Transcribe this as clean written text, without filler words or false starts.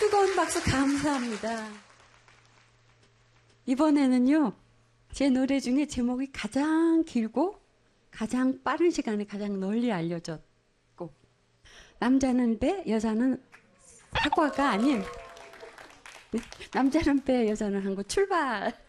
뜨거운 박수 감사합니다. 이번에는요, 제 노래 중에 제목이 가장 길고 가장 빠른 시간에 가장 널리 알려졌고, 남자는 배, 여자는 사과가 아닌, 남자는 배, 여자는 항구 출발.